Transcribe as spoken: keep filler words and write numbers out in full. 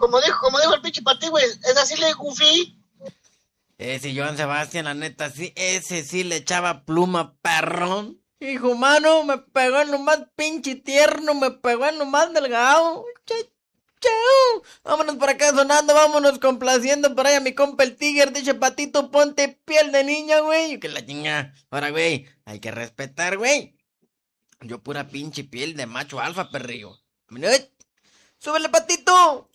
como dijo, como dijo el pinche Pati, güey, es así le Goofy. Ese Joan Sebastián, la neta, sí, ese sí le echaba pluma, perrón. Hijo mano, me pegó en lo más pinche tierno, me pegó en lo más delgado. Che, chao. Vámonos por acá sonando, vámonos complaciendo por ahí a mi compa el Tiger. Dice Patito, ponte piel de niña, güey. Que la chinga. Ahora, güey, hay que respetar, güey. Yo pura pinche piel de macho alfa, perrillo. Súbele, Patito.